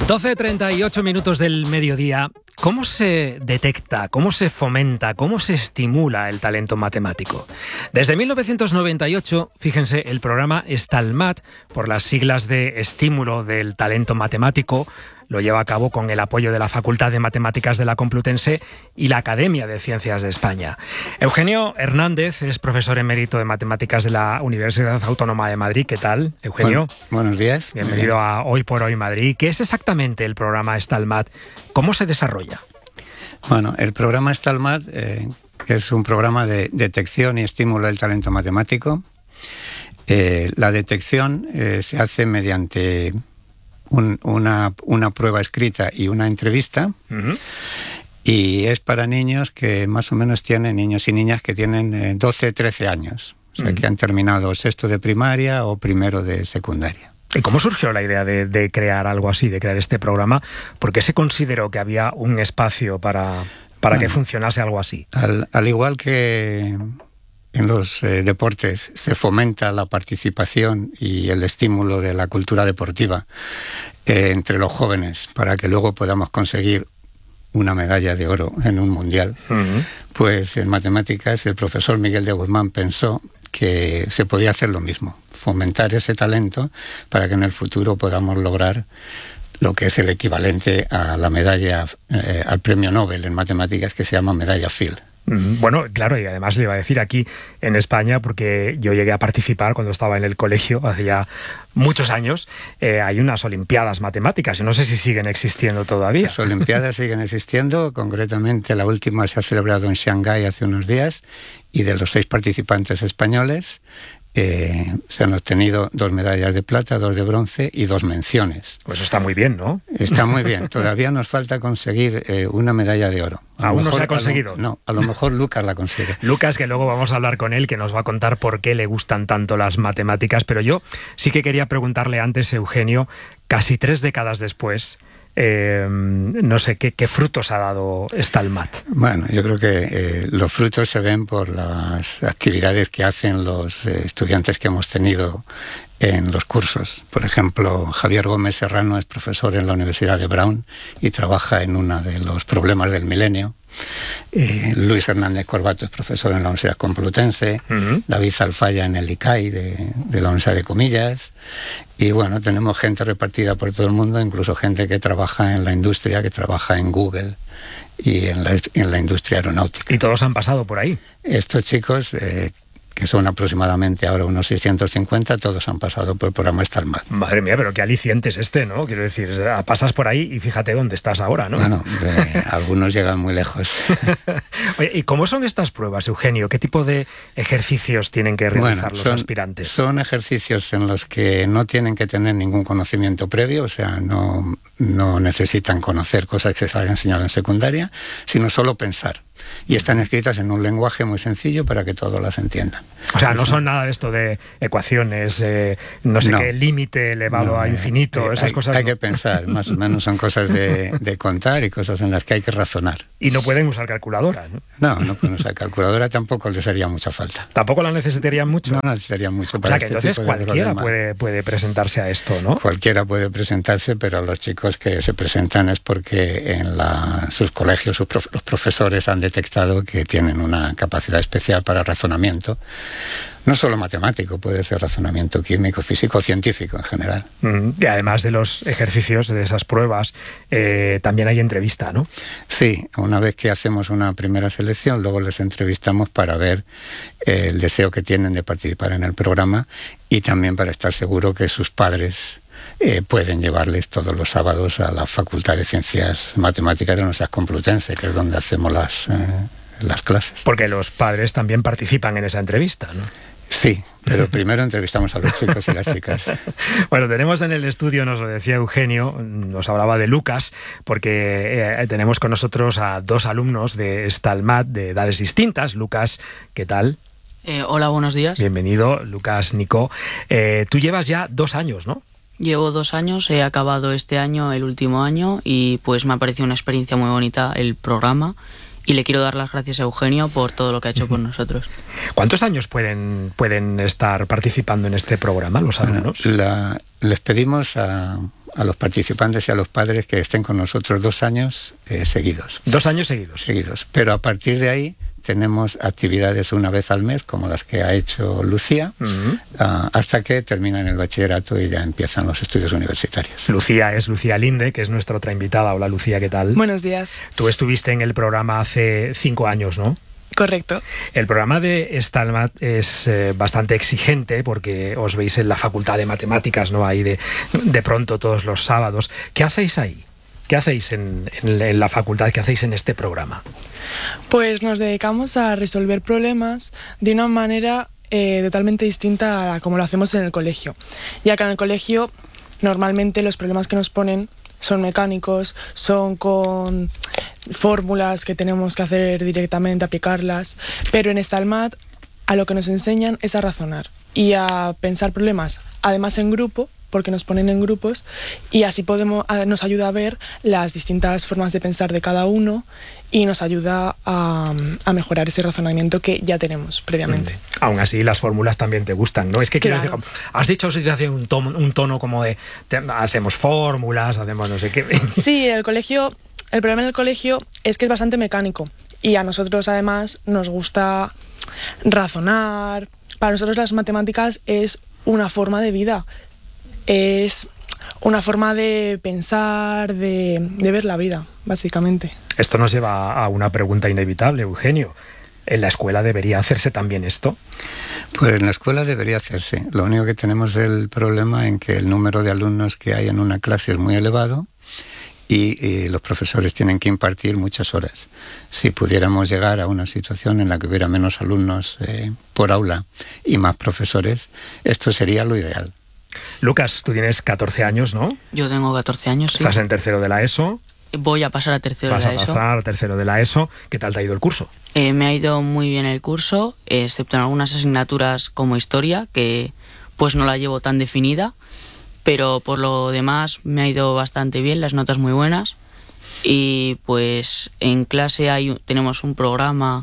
12:38 minutos del mediodía. ¿Cómo se detecta, cómo se fomenta, cómo se estimula el talento matemático? Desde 1998, fíjense, el programa STALMAT, por las siglas de Estímulo del Talento Matemático, lo lleva a cabo con el apoyo de la Facultad de Matemáticas de la Complutense y la Academia de Ciencias de España. Eugenio Hernández es profesor emérito de Matemáticas de la Universidad Autónoma de Madrid. ¿Qué tal, Eugenio? Buenos días. Bienvenido a Hoy por Hoy Madrid. ¿Qué es exactamente el programa STALMAT? ¿Cómo se desarrolla? Bueno, el programa STALMAT es un programa de detección y estímulo del talento matemático. La detección se hace mediante una prueba escrita y una entrevista. Uh-huh. Y es para niños que más o menos niños y niñas que tienen 12, 13 años. O sea, que han terminado sexto de primaria o primero de secundaria. ¿Y cómo surgió la idea de crear algo así, de crear este programa? ¿Por qué se consideró que había un espacio para que funcionase algo así? Al igual que en los deportes se fomenta la participación y el estímulo de la cultura deportiva entre los jóvenes para que luego podamos conseguir una medalla de oro en un mundial, uh-huh. Pues en matemáticas el profesor Miguel de Guzmán pensó que se podía hacer lo mismo, fomentar ese talento para que en el futuro podamos lograr lo que es el equivalente a la medalla, al premio Nobel en matemáticas, que se llama medalla Fields. Bueno, claro, y además le iba a decir aquí en España, porque yo llegué a participar cuando estaba en el colegio, hace ya muchos años, hay unas Olimpiadas Matemáticas, y no sé si siguen existiendo todavía. Las Olimpiadas siguen existiendo, concretamente la última se ha celebrado en Shanghái hace unos días, y de los 6 participantes españoles, se han obtenido 2 medallas de plata, 2 de bronce y 2 menciones. Pues está muy bien, ¿no? Está muy bien. Todavía nos falta conseguir una medalla de oro. ¿Aún no se ha conseguido? A lo mejor Lucas la consigue. Lucas, que luego vamos a hablar con él, que nos va a contar por qué le gustan tanto las matemáticas. Pero yo sí que quería preguntarle antes, Eugenio, casi 3 décadas después, no sé, ¿qué frutos ha dado STALMAT? Bueno, yo creo que los frutos se ven por las actividades que hacen los estudiantes que hemos tenido en los cursos. Por ejemplo, Javier Gómez Serrano es profesor en la Universidad de Brown y trabaja en uno de los problemas del milenio. Luis Hernández Corbato es profesor en la Universidad Complutense, uh-huh. David Alfaya en el ICAI de la Universidad de Comillas, y bueno, tenemos gente repartida por todo el mundo, incluso gente que trabaja en la industria, que trabaja en Google y en la industria aeronáutica. ¿Y todos han pasado por ahí? Estos chicos, que son aproximadamente ahora unos 650, todos han pasado por el programa STALMAT. Madre mía, pero qué aliciente es este, ¿no? Quiero decir, pasas por ahí y fíjate dónde estás ahora, ¿no? Bueno, algunos llegan muy lejos. Oye, ¿y cómo son estas pruebas, Eugenio? ¿Qué tipo de ejercicios tienen que realizar los aspirantes? Son ejercicios en los que no tienen que tener ningún conocimiento previo, o sea, no necesitan conocer cosas que se les haya enseñado en secundaria, sino solo pensar. Y están escritas en un lenguaje muy sencillo para que todos las entiendan. O sea, no son nada de esto de ecuaciones, no sé qué, límite elevado a infinito, esas cosas. Hay que pensar, más o menos son cosas de contar y cosas en las que hay que razonar. Y no pueden usar calculadora, ¿no? No pueden usar calculadora, tampoco les haría mucha falta. ¿Tampoco la necesitarían mucho? No necesitarían mucho. O sea, que entonces cualquiera puede presentarse a esto, ¿no? Cualquiera puede presentarse, pero los chicos que se presentan es porque en sus colegios los profesores han detectado que tienen una capacidad especial para razonamiento, no solo matemático, puede ser razonamiento químico, físico, científico en general. Y además de los ejercicios, de esas pruebas, también hay entrevista, ¿no? Sí, una vez que hacemos una primera selección, luego les entrevistamos para ver el deseo que tienen de participar en el programa y también para estar seguro que sus padres pueden llevarles todos los sábados a la Facultad de Ciencias Matemáticas de la Universidad Complutense, que es donde hacemos las clases. Porque los padres también participan en esa entrevista, ¿no? Sí, pero primero entrevistamos a los chicos y las chicas. Bueno, tenemos en el estudio, nos lo decía Eugenio, nos hablaba de Lucas, porque tenemos con nosotros a 2 alumnos de STALMAT de edades distintas. Lucas, ¿qué tal? Hola, buenos días. Bienvenido, Lucas Nico. Tú llevas ya 2 años, ¿no? Llevo 2 años, he acabado este año, el último año, y pues me ha parecido una experiencia muy bonita el programa. Y le quiero dar las gracias a Eugenio por todo lo que ha hecho por nosotros. ¿Cuántos años pueden estar participando en este programa los alumnos? Les pedimos a a los participantes y a los padres que estén con nosotros 2 años seguidos. 2 años seguidos. Seguidos. Pero a partir de ahí tenemos actividades una vez al mes, como las que ha hecho Lucía, hasta que terminan el bachillerato y ya empiezan los estudios universitarios. Lucía es Lucía Linde, que es nuestra otra invitada. Hola, Lucía, ¿qué tal? Buenos días. Tú estuviste en el programa hace 5 años, ¿no? Correcto. El programa de STALMAT es bastante exigente porque os veis en la Facultad de Matemáticas, ¿no? Ahí de pronto todos los sábados. ¿Qué hacéis ahí? ¿Qué hacéis en la facultad? ¿Qué hacéis en este programa? Pues nos dedicamos a resolver problemas de una manera totalmente distinta a como lo hacemos en el colegio. Ya que en el colegio normalmente los problemas que nos ponen son mecánicos, son con fórmulas que tenemos que hacer directamente, aplicarlas, pero en STALMAT a lo que nos enseñan es a razonar y a pensar problemas, además en grupo, porque nos ponen en grupos y así nos ayuda a ver las distintas formas de pensar de cada uno y nos ayuda a mejorar ese razonamiento que ya tenemos previamente. Aún así, las fórmulas también te gustan, ¿no? Es que quiero decir, has dicho un tono como de hacemos fórmulas, hacemos no sé qué. Sí, el problema en el colegio es que es bastante mecánico y a nosotros además nos gusta razonar. Para nosotros las matemáticas es una forma de vida. Es una forma de pensar, de ver la vida, básicamente. Esto nos lleva a una pregunta inevitable, Eugenio. ¿En la escuela debería hacerse también esto? Pues en la escuela debería hacerse. Lo único que tenemos es el problema en que el número de alumnos que hay en una clase es muy elevado y los profesores tienen que impartir muchas horas. Si pudiéramos llegar a una situación en la que hubiera menos alumnos por aula y más profesores, esto sería lo ideal. Lucas, tú tienes 14 años, ¿no? Yo tengo 14 años, sí. Estás en tercero de la ESO. Voy a pasar a tercero de la ESO. Vas a pasar a tercero de la ESO. ¿Qué tal te ha ido el curso? Me ha ido muy bien el curso, excepto en algunas asignaturas como historia, que pues no la llevo tan definida, pero por lo demás me ha ido bastante bien, las notas muy buenas. Y pues en clase tenemos un programa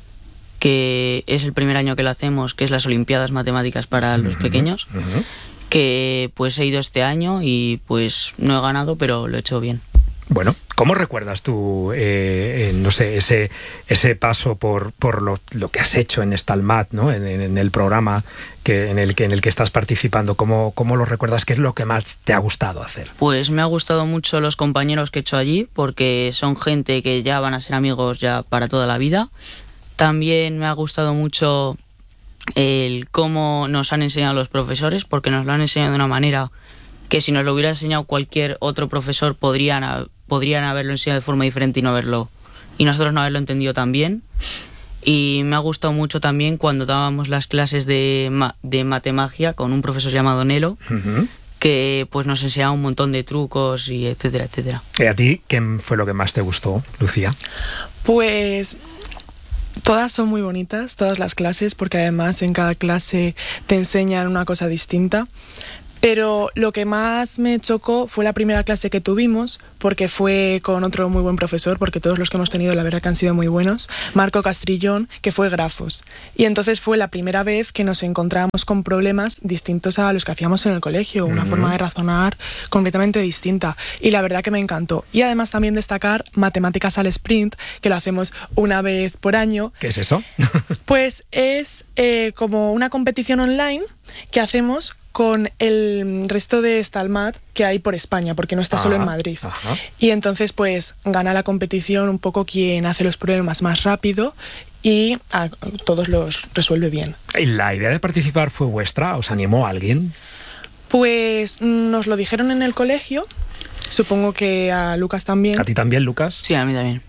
que es el primer año que lo hacemos, que es las Olimpiadas Matemáticas para los pequeños, que pues he ido este año y pues no he ganado, pero lo he hecho bien. Bueno, ¿cómo recuerdas tú, no sé, ese paso por lo que has hecho en STALMAT, ¿no? en el programa en el que estás participando? ¿Cómo lo recuerdas? ¿Qué es lo que más te ha gustado hacer? Pues me ha gustado mucho los compañeros que he hecho allí, porque son gente que ya van a ser amigos ya para toda la vida. También me ha gustado mucho el cómo nos han enseñado los profesores, porque nos lo han enseñado de una manera que si nos lo hubiera enseñado cualquier otro profesor podrían haberlo enseñado de forma diferente y nosotros no haberlo entendido tan bien. Y me ha gustado mucho también cuando dábamos las clases de matemagia con un profesor llamado Nelo, que pues nos enseñaba un montón de trucos y etcétera, etcétera. ¿Y a ti qué fue lo que más te gustó, Lucía? Pues todas son muy bonitas, todas las clases, porque además en cada clase te enseñan una cosa distinta. Pero lo que más me chocó fue la primera clase que tuvimos, porque fue con otro muy buen profesor, porque todos los que hemos tenido la verdad que han sido muy buenos, Marco Castrillón, que fue grafos. Y entonces fue la primera vez que nos encontrábamos con problemas distintos a los que hacíamos en el colegio, una forma de razonar completamente distinta. Y la verdad que me encantó. Y además también destacar matemáticas al sprint, que lo hacemos una vez por año. ¿Qué es eso? Pues es como una competición online que hacemos con el resto de STALMAT que hay por España, porque no está solo en Madrid. Y entonces pues gana la competición un poco quien hace los problemas más rápido y a todos los resuelve bien. ¿Y la idea de participar fue vuestra? ¿Os animó alguien? Pues nos lo dijeron en el colegio, supongo que a Lucas también. ¿A ti también, Lucas? Sí, a mí también.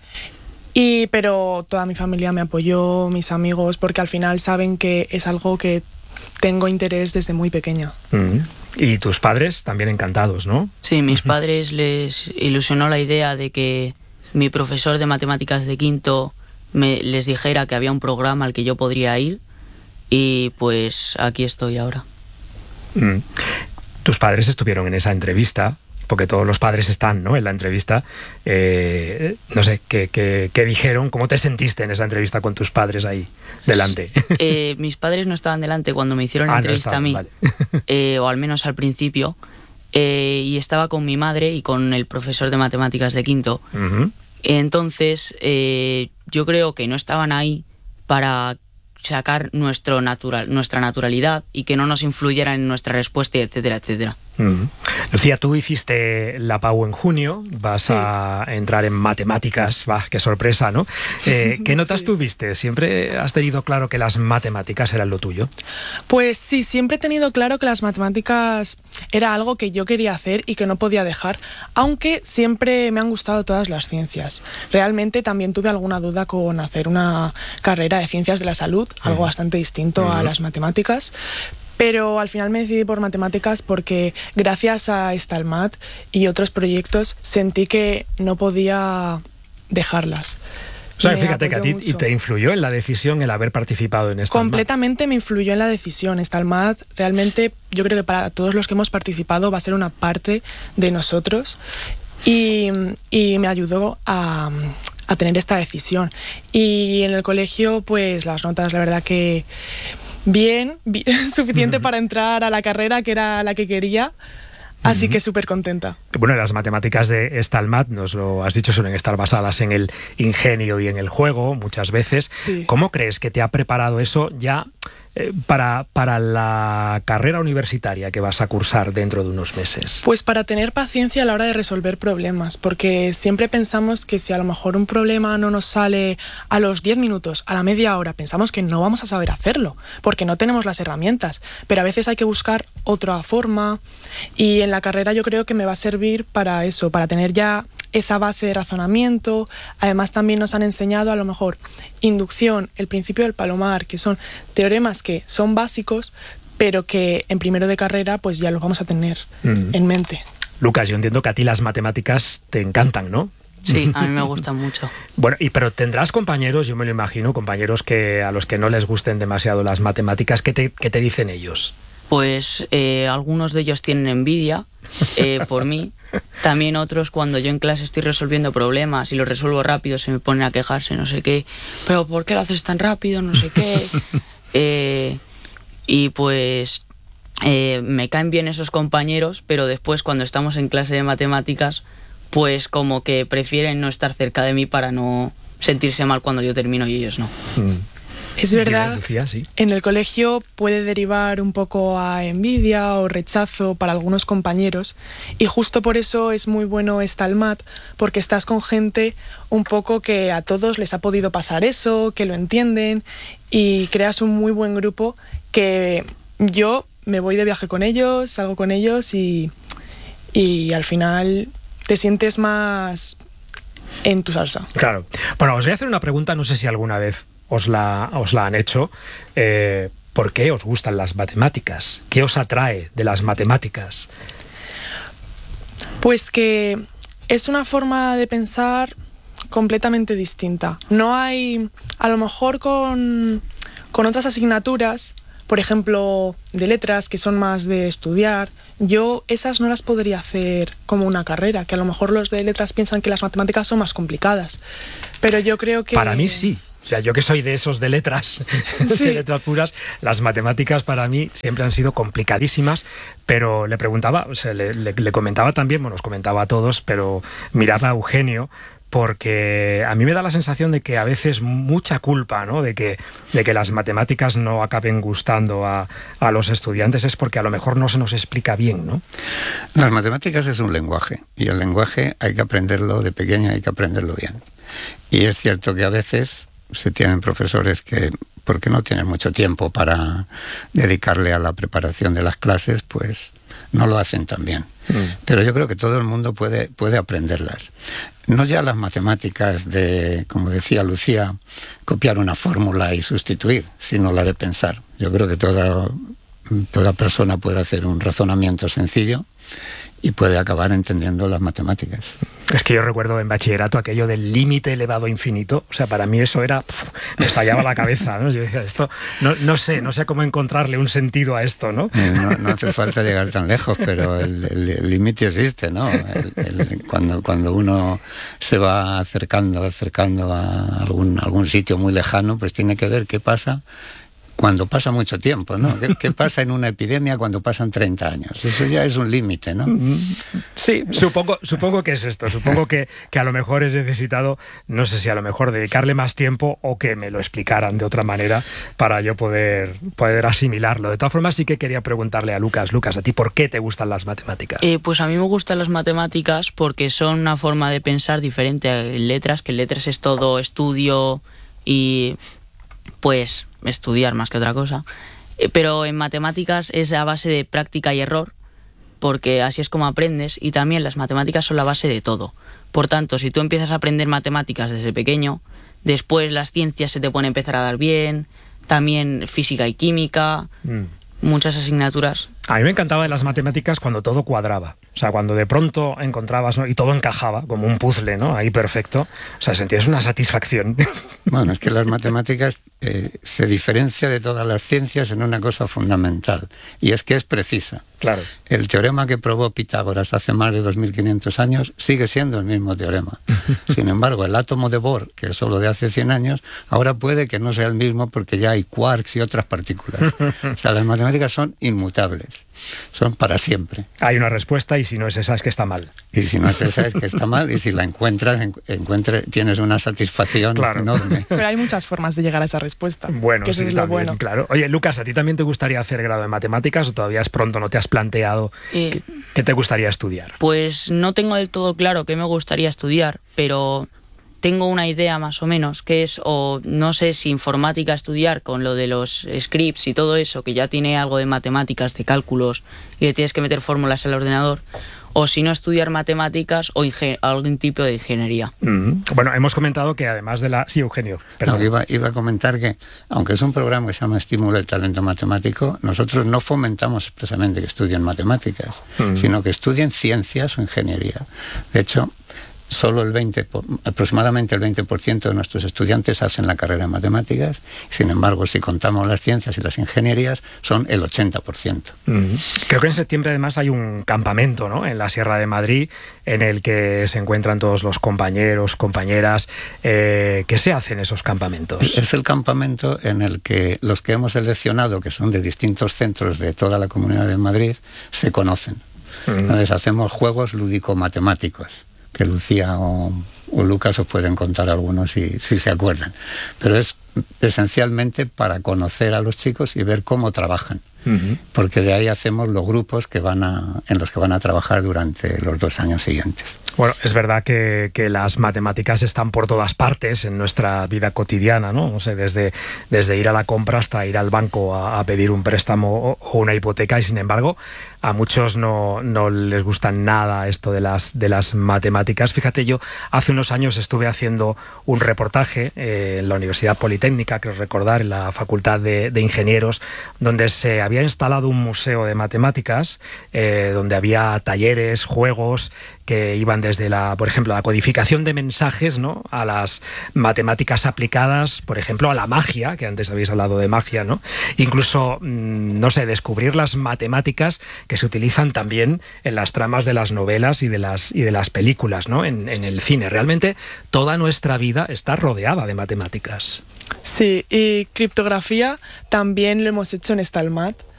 Pero toda mi familia me apoyó, mis amigos, porque al final saben que es algo que tengo interés desde muy pequeña. Y tus padres también encantados, ¿no? Sí, mis padres les ilusionó la idea de que mi profesor de matemáticas de quinto les dijera que había un programa al que yo podría ir y pues aquí estoy ahora. Tus padres estuvieron en esa entrevista, porque todos los padres están, ¿no?, en la entrevista. No sé, ¿qué dijeron? ¿Cómo te sentiste en esa entrevista con tus padres ahí delante? Mis padres no estaban delante cuando me hicieron la entrevista a mí, vale. O al menos al principio, y estaba con mi madre y con el profesor de matemáticas de quinto. Entonces, yo creo que no estaban ahí para sacar nuestra naturalidad y que no nos influyeran en nuestra respuesta, etcétera, etcétera. Lucía, tú hiciste la PAU en junio, vas a entrar en matemáticas, qué sorpresa, ¿no? ¿Qué notas tuviste? ¿Siempre has tenido claro que las matemáticas eran lo tuyo? Pues sí, siempre he tenido claro que las matemáticas era algo que yo quería hacer y que no podía dejar, aunque siempre me han gustado todas las ciencias. Realmente también tuve alguna duda con hacer una carrera de ciencias de la salud, algo bastante distinto a las matemáticas. Pero al final me decidí por matemáticas porque gracias a STALMAT y otros proyectos sentí que no podía dejarlas. O sea, fíjate que a ti y te influyó en la decisión el haber participado en STALMAT. Completamente me influyó en la decisión. STALMAT realmente yo creo que para todos los que hemos participado va a ser una parte de nosotros y me ayudó a tener esta decisión. Y en el colegio, pues las notas, la verdad que bien suficiente para entrar a la carrera que era la que quería, así que súper contenta. Bueno, las matemáticas de STALMAT, nos lo has dicho, suelen estar basadas en el ingenio y en el juego muchas veces. Sí. ¿Cómo crees que te ha preparado eso ya para la carrera universitaria que vas a cursar dentro de unos meses? Pues para tener paciencia a la hora de resolver problemas, porque siempre pensamos que si a lo mejor un problema no nos sale a los 10 minutos, a la media hora, pensamos que no vamos a saber hacerlo, porque no tenemos las herramientas, pero a veces hay que buscar otra forma y en la carrera yo creo que me va a servir para eso, para tener ya esa base de razonamiento. Además también nos han enseñado a lo mejor inducción, el principio del palomar, que son teoremas que son básicos, pero que en primero de carrera pues ya los vamos a tener en mente. Lucas, yo entiendo que a ti las matemáticas te encantan, ¿no? Sí, a mí me gustan mucho. Bueno, pero tendrás compañeros, yo me lo imagino, compañeros que a los que no les gusten demasiado las matemáticas. ¿Qué te dicen ellos? Pues algunos de ellos tienen envidia por mí. También otros, cuando yo en clase estoy resolviendo problemas y los resuelvo rápido, se me ponen a quejarse, no sé qué. ¿Pero por qué lo haces tan rápido? No sé qué. Y pues me caen bien esos compañeros, pero después cuando estamos en clase de matemáticas, pues como que prefieren no estar cerca de mí para no sentirse mal cuando yo termino y ellos no. Es verdad, Lucía, sí. En el colegio puede derivar un poco a envidia o rechazo para algunos compañeros y justo por eso es muy bueno STALMAT, porque estás con gente un poco que a todos les ha podido pasar eso, que lo entienden y creas un muy buen grupo que yo me voy de viaje con ellos, salgo con ellos y al final te sientes más en tu salsa. Claro. Bueno, os voy a hacer una pregunta, no sé si alguna vez os la han hecho. ¿Por qué os gustan las matemáticas? ¿Qué os atrae de las matemáticas? Pues que es una forma de pensar completamente distinta. No hay, a lo mejor con otras asignaturas, por ejemplo, de letras, que son más de estudiar, yo esas no las podría hacer como una carrera, que a lo mejor los de letras piensan que las matemáticas son más complicadas. Pero yo creo que... Para mí sí. O sea, yo que soy de esos de letras, sí, de letras puras, las matemáticas para mí siempre han sido complicadísimas, pero le preguntaba, o sea, le comentaba también, bueno, os comentaba a todos, pero miraba a Eugenio, porque a mí me da la sensación de que a veces mucha culpa, ¿no?, de que las matemáticas no acaben gustando a los estudiantes es porque a lo mejor no se nos explica bien, ¿no? Las matemáticas es un lenguaje, y el lenguaje hay que aprenderlo de pequeño, hay que aprenderlo bien. Y es cierto que a veces se tienen profesores que, porque no tienen mucho tiempo para dedicarle a la preparación de las clases, pues no lo hacen tan bien. Pero yo creo que todo el mundo puede aprenderlas. No ya las matemáticas de, como decía Lucía, copiar una fórmula y sustituir, sino la de pensar. Yo creo que toda persona puede hacer un razonamiento sencillo y puede acabar entendiendo las matemáticas. Es que yo recuerdo en bachillerato aquello del límite elevado a infinito. O sea, para mí eso era... me estallaba la cabeza, ¿no? Yo decía, esto... No sé cómo encontrarle un sentido a esto, ¿no? No hace falta llegar tan lejos, pero el límite existe, ¿no? Cuando uno se va acercando a algún sitio muy lejano, pues tiene que ver qué pasa cuando pasa mucho tiempo, ¿no? ¿Qué pasa en una epidemia cuando pasan 30 años? Eso ya es un límite, ¿no? Sí, supongo que es esto. Supongo que a lo mejor he necesitado, no sé si a lo mejor dedicarle más tiempo o que me lo explicaran de otra manera para yo poder asimilarlo. De todas formas, sí que quería preguntarle a Lucas. Lucas, ¿a ti por qué te gustan las matemáticas? Pues a mí me gustan las matemáticas porque son una forma de pensar diferente a letras, que en letras es todo estudio y pues estudiar más que otra cosa. Pero en matemáticas es a base de práctica y error, porque así es como aprendes, y también las matemáticas son la base de todo. Por tanto, si tú empiezas a aprender matemáticas desde pequeño, después las ciencias se te pueden empezar a dar bien, también física y química, muchas asignaturas. A mí me encantaba de las matemáticas cuando todo cuadraba. O sea, cuando de pronto encontrabas, ¿no?, y todo encajaba, como un puzzle, ¿no?, ahí perfecto. O sea, sentías una satisfacción. Bueno, es que las matemáticas se diferencia de todas las ciencias en una cosa fundamental, y es que es precisa. Claro. El teorema que probó Pitágoras hace más de 2500 años sigue siendo el mismo teorema. Sin embargo, el átomo de Bohr, que es solo de hace 100 años, ahora puede que no sea el mismo porque ya hay quarks y otras partículas. O sea, las matemáticas son inmutables. Son para siempre. Hay una respuesta y si no es esa es que está mal. Y si no es esa es que está mal, y si la encuentras, tienes una satisfacción enorme. Pero hay muchas formas de llegar a esa respuesta. Bueno, que eso sí, es lo también, bueno. Claro. Oye, Lucas, ¿a ti también te gustaría hacer grado de matemáticas o todavía es pronto, no te has planteado qué te gustaría estudiar? Pues no tengo del todo claro qué me gustaría estudiar, pero tengo una idea más o menos, que es, o no sé si informática estudiar con lo de los scripts y todo eso, que ya tiene algo de matemáticas, de cálculos, y le tienes que meter fórmulas al ordenador, o si no estudiar matemáticas o algún tipo de ingeniería. Bueno, hemos comentado que además de la... Sí, Eugenio, perdón. No, iba a comentar que, aunque es un programa que se llama Estímulo del Talento Matemático, nosotros no fomentamos expresamente que estudien matemáticas, sino que estudien ciencias o ingeniería. De hecho, solo aproximadamente el 20% de nuestros estudiantes hacen la carrera de matemáticas. Sin embargo, si contamos las ciencias y las ingenierías, son el 80%. Creo que en septiembre además hay un campamento, ¿no?, en la Sierra de Madrid, en el que se encuentran todos los compañeros, compañeras. ¿Qué se hace en esos campamentos? Es el campamento en el que los que hemos seleccionado, que son de distintos centros de toda la Comunidad de Madrid, se conocen. Entonces hacemos juegos lúdico-matemáticos, que Lucía o Lucas os pueden contar algunos si se acuerdan. Pero es esencialmente para conocer a los chicos y ver cómo trabajan. Porque de ahí hacemos los grupos en los que van a trabajar durante los 2 años siguientes. Bueno, es verdad que las matemáticas están por todas partes en nuestra vida cotidiana, ¿no? No sé, desde ir a la compra hasta ir al banco a pedir un préstamo o una hipoteca, y sin embargo a muchos no les gusta nada esto de las matemáticas. Fíjate, yo hace unos años estuve haciendo un reportaje en la Universidad Politécnica, creo recordar, en la Facultad de Ingenieros, donde se había instalado un museo de matemáticas, donde había talleres, juegos que iban desde por ejemplo, la codificación de mensajes, ¿no?, a las matemáticas aplicadas, por ejemplo, a la magia, que antes habéis hablado de magia, ¿no? Incluso, no sé, descubrir las matemáticas que se utilizan también en las tramas de las novelas y de las películas, ¿no?, en el cine. Realmente toda nuestra vida está rodeada de matemáticas. Sí, y criptografía también lo hemos hecho en Stalmat,